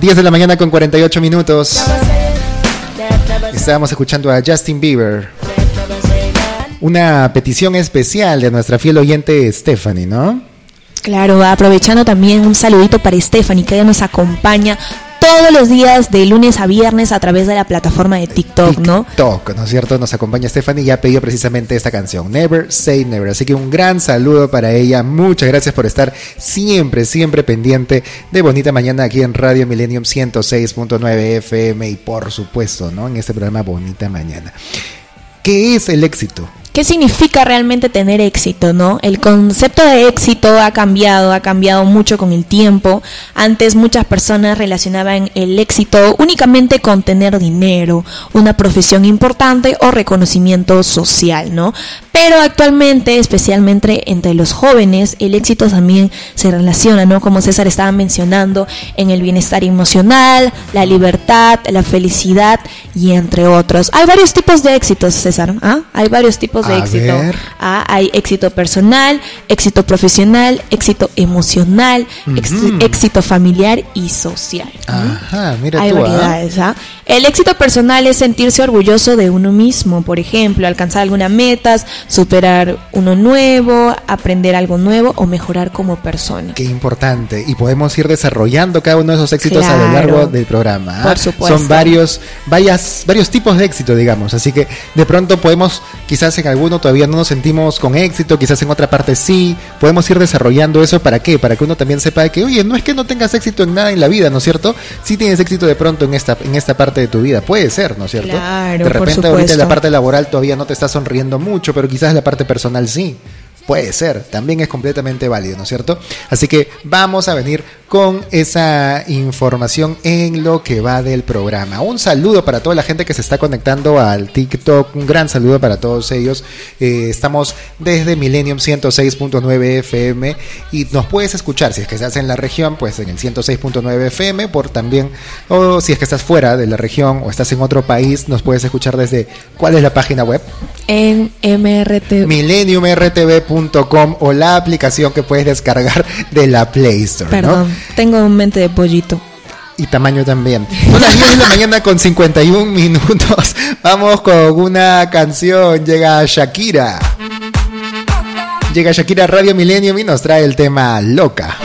10 de la mañana con 48 minutos. Estábamos escuchando a Justin Bieber. Una petición especial de nuestra fiel oyente Stephanie, ¿no? Claro, aprovechando también un saludito para Stephanie, que ella nos acompaña todos los días de lunes a viernes a través de la plataforma de TikTok, ¿no? TikTok, ¿no es cierto? Nos acompaña Stephanie y ha pedido precisamente esta canción, Never Say Never. Así que un gran saludo para ella. Muchas gracias por estar siempre pendiente de Bonita Mañana aquí en Radio Millennium 106.9 FM y por supuesto, ¿no? En este programa Bonita Mañana. ¿Qué es el éxito? ¿Qué significa realmente tener éxito, no? El concepto de éxito ha cambiado mucho con el tiempo. Antes muchas personas relacionaban el éxito únicamente con tener dinero, una profesión importante o reconocimiento social, ¿no? Pero actualmente, especialmente entre los jóvenes, el éxito también se relaciona, ¿no? Como César estaba mencionando, en el bienestar emocional, la libertad, la felicidad y entre otros. Hay varios tipos de éxitos, César, ¿ah? Hay varios tipos de éxito. Hay éxito personal, éxito profesional, éxito emocional, éxito familiar y social. Ajá, mira hay tú, variedades, ¿ah? El éxito personal es sentirse orgulloso de uno mismo, por ejemplo, alcanzar algunas metas, superar uno nuevo, aprender algo nuevo o mejorar como persona. Qué importante. Y podemos ir desarrollando cada uno de esos éxitos a lo largo del programa. Por supuesto. Son varios tipos de éxito, digamos. Así que de pronto podemos, quizás en alguno todavía no nos sentimos con éxito, quizás en otra parte sí. Podemos ir desarrollando eso. ¿Para qué? Para que uno también sepa que, oye, no es que no tengas éxito en nada en la vida, ¿no es cierto? Sí tienes éxito de pronto en esta parte de tu vida. Puede ser, ¿no es cierto? Claro, de repente ahorita en la parte laboral todavía no te está sonriendo mucho, pero quizás la parte personal sí. Puede ser, también es completamente válido, ¿no es cierto? Así que vamos a venir con esa información en lo que va del programa. Un saludo para toda la gente que se está conectando al TikTok, un gran saludo para todos ellos. Estamos desde Millennium 106.9 FM y nos puedes escuchar, si es que estás en la región, pues en el 106.9 FM, o si es que estás fuera de la región o estás en otro país, nos puedes escuchar desde, ¿cuál es la página web? En MRTV. MillenniumRTV.com o la aplicación que puedes descargar de la Play Store. Perdón, ¿no? Tengo un mente de pollito. Y tamaño también. Son las 10 de la mañana con 51 minutos. Vamos con una canción. Llega Shakira a Radio Millennium y nos trae el tema Loca.